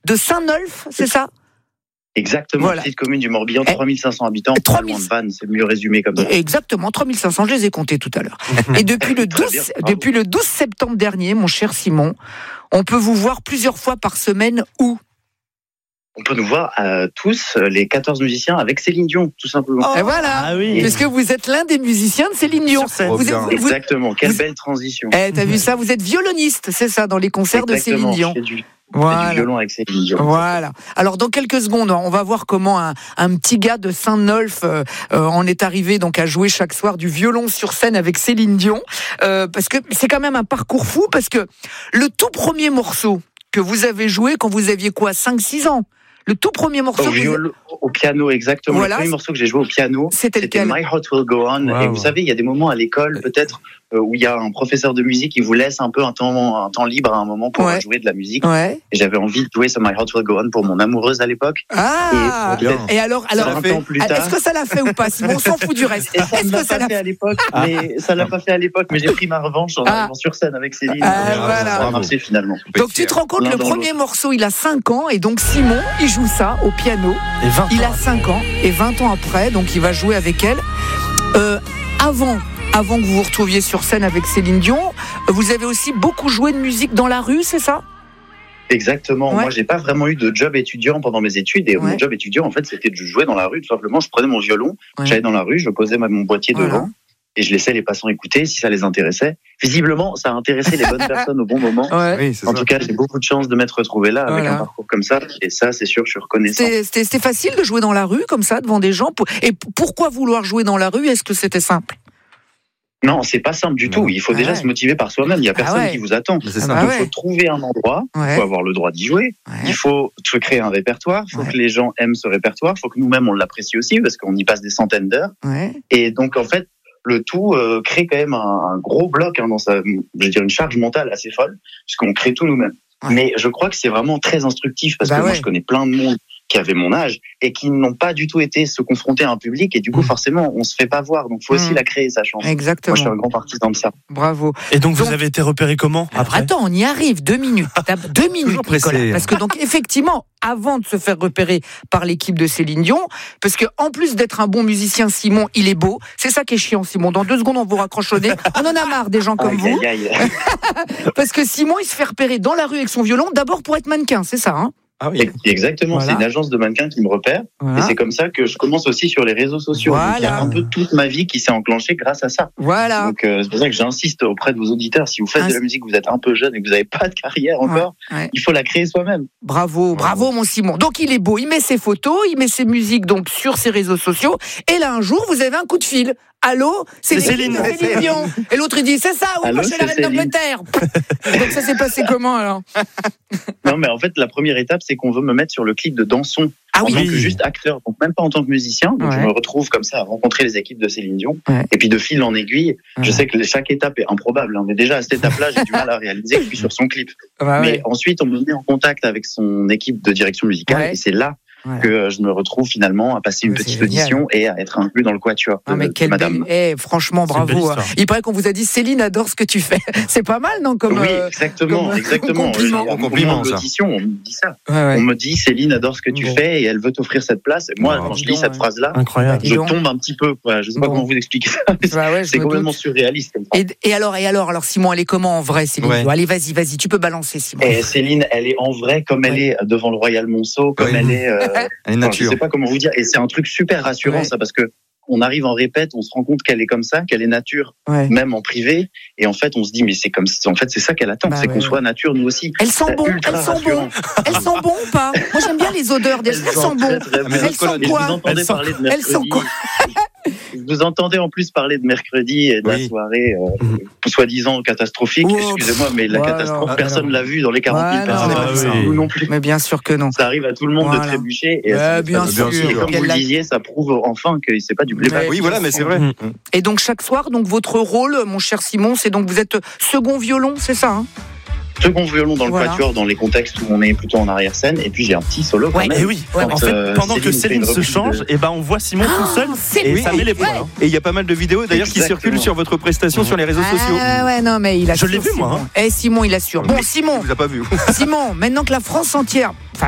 de Saint-Nolff, c'est ça ? Exactement, Voilà. petite commune du Morbihan, 3500 habitants, pas loin de Vannes, c'est mieux résumé comme ça. Exactement, 3500, je les ai comptés tout à l'heure. Et depuis le 12 septembre dernier, mon cher Simon, on peut vous voir plusieurs fois par semaine où ? On peut nous voir tous, les 14 musiciens, avec Céline Dion, tout simplement. Et voilà, Ah oui. puisque vous êtes l'un des musiciens de Céline Dion. Sur scène. Exactement, quelle belle transition. T'as vu ça ? Vous êtes violoniste, c'est ça, dans les concerts de Céline Dion. Je fais du Voilà. violon avec Céline Dion. Voilà. Alors dans quelques secondes, on va voir comment un petit gars de Saint-Nolff en est arrivé donc à jouer chaque soir du violon sur scène avec Céline Dion, parce que c'est quand même un parcours fou, parce que le tout premier morceau que vous avez joué quand vous aviez quoi, 5-6 ans ? Le tout premier morceau Au piano, exactement. Voilà. Le premier morceau que j'ai joué au piano, C'était lequel ? My Heart Will Go On. Wow. Et vous savez, il y a des moments à l'école, peut-être, où il y a un professeur de musique qui vous laisse un peu un temps libre à un moment pour jouer de la musique. Ouais. Et j'avais envie de jouer ce My Heart Will Go On pour mon amoureuse à l'époque. Ah. Et alors, 20 ans plus tard. est-ce que ça l'a fait ou pas ? Simon, on s'en fout du reste. Et ça ne l'a pas fait à l'époque, mais ça l'a pas fait à l'époque, mais j'ai pris ma revanche en arrivant sur scène avec Céline. Voilà. Ça a marché finalement. Donc tu te rends compte, le premier morceau, il a 5 ans, et donc Simon, il joue ça au piano. Et 20 Il ans. a 5 ans, et 20 ans après, donc il va jouer avec elle. Avant que vous vous retrouviez sur scène avec Céline Dion, vous avez aussi beaucoup joué de musique dans la rue, c'est ça ? Exactement. Ouais. Moi, j'ai pas vraiment eu de job étudiant pendant mes études. Et mon job étudiant, en fait, c'était de jouer dans la rue. Tout simplement, je prenais mon violon, j'allais dans la rue, je posais mon boîtier devant et je laissais les passants écouter si ça les intéressait. Visiblement, ça a intéressé les bonnes personnes au bon moment. Oui, c'est En ça. tout cas, j'ai beaucoup de chance de m'être retrouvé là avec un parcours comme ça. Et ça, c'est sûr, je suis reconnaissant. C'était facile de jouer dans la rue, comme ça, devant des gens. Et pourquoi vouloir jouer dans la rue ? Est-ce que c'était simple ? Non, c'est pas simple du tout. Il faut déjà se motiver par soi-même. Il y a personne qui vous attend. C'est ça. Donc, il faut trouver un endroit. Il faut avoir le droit d'y jouer. Il faut se créer un répertoire. Il faut que les gens aiment ce répertoire. Il faut que nous-mêmes, on l'apprécie aussi parce qu'on y passe des centaines d'heures. Et donc, en fait, le tout crée quand même un gros bloc dans une charge mentale assez folle puisqu'on crée tout nous-mêmes. Mais je crois que c'est vraiment très instructif parce que moi, je connais plein de monde qui avaient mon âge et qui n'ont pas du tout été se confronter à un public et du coup forcément on se fait pas voir, donc faut aussi la créer sa chance. Exactement. Moi je suis un grand partisan de ça. Bravo. Et donc vous avez été repéré comment après ? Attends, on y arrive, 2 minutes. 2 minutes, Nicolas. Parce que donc effectivement, avant de se faire repérer par l'équipe de Céline Dion, parce que en plus d'être un bon musicien, Simon, il est beau. C'est ça qui est chiant, Simon. Dans 2 secondes, on vous raccroche au nez. On en a marre des gens comme vous. Parce que Simon, il se fait repérer dans la rue avec son violon, d'abord pour être mannequin, c'est ça, hein ? Ah oui. Exactement, c'est une agence de mannequins qui me repère et c'est comme ça que je commence aussi sur les réseaux sociaux. Donc, il y a un peu toute ma vie qui s'est enclenchée grâce à ça. Voilà. Donc c'est pour ça que j'insiste auprès de vos auditeurs, si vous faites de la musique, vous êtes un peu jeune et que vous n'avez pas de carrière encore, il faut la créer soi-même. Bravo mon Simon. Donc il est beau, il met ses photos, il met ses musiques donc sur ses réseaux sociaux et là un jour vous avez un coup de fil. Allô, c'est Céline Dion. Et l'autre il dit c'est ça, oui, moi je suis la reine d'Angleterre. Donc ça s'est passé comment alors ? Non mais en fait la première étape c'est qu'on veut me mettre sur le clip de Dansons en tant que juste acteur, donc même pas en tant que musicien. Donc je me retrouve comme ça à rencontrer les équipes de Céline Dion et puis de fil en aiguille, je sais que chaque étape est improbable, mais déjà à cette étape-là j'ai du mal à réaliser que je suis sur son clip. Mais ensuite on me met en contact avec son équipe de direction musicale et c'est là que je me retrouve finalement à passer une petite audition et à être inclus dans le quatuor de Madame. Franchement, bravo. Il paraît qu'on vous a dit Céline adore ce que tu fais. C'est pas mal, non ? Oui, exactement. Compliment d'audition, on me dit ça. On me dit Céline adore ce que tu fais et elle veut t'offrir cette place. Et moi, quand je lis cette phrase-là, je tombe un petit peu. Je sais pas comment vous expliquer ça. C'est complètement surréaliste. Et alors, Simon, elle est comment en vrai, Céline ? Allez, vas-y, tu peux balancer, Simon. Et Céline, elle est en vrai comme elle est devant le Royal Monceau, comme elle est. Je sais pas comment vous dire. Et c'est un truc super rassurant, ça, parce que on arrive en répète, on se rend compte qu'elle est comme ça, qu'elle est nature, même en privé. Et en fait, on se dit, mais c'est comme si, en fait, c'est ça qu'elle attend, c'est qu'on soit nature, nous aussi. Elles sont bon, Elles sont bon ou pas ? Moi, j'aime bien les odeurs. Elles sont bon. Elles sont quoi ? Elles sont quoi ? Vous entendez en plus parler de mercredi et de la soirée soi-disant catastrophique. Excusez-moi, mais la catastrophe, personne ne l'a vu dans les 40 000 personnes. Nous non plus. Mais bien sûr que non. Ça arrive à tout le monde de trébucher. Et bien sûr. Et comme vous le disiez, ça prouve enfin que c'est pas du playback. Oui, voilà, mais c'est vrai. Et donc chaque soir, donc votre rôle, mon cher Simon, c'est donc vous êtes second violon, c'est ça, hein ? Second violon dans le quatuor, dans les contextes où on est plutôt en arrière-scène, et puis j'ai un petit solo quand même. Et oui, en fait, pendant que Céline se change, on voit Simon tout seul, et ça met les points. Et il y a pas mal de vidéos d'ailleurs qui circulent sur votre prestation sur les réseaux sociaux. Non, mais il assure. Je l'ai vu, moi. Simon, il assure. Bon, Simon. Il vous a pas vu. Simon, maintenant que la France entière,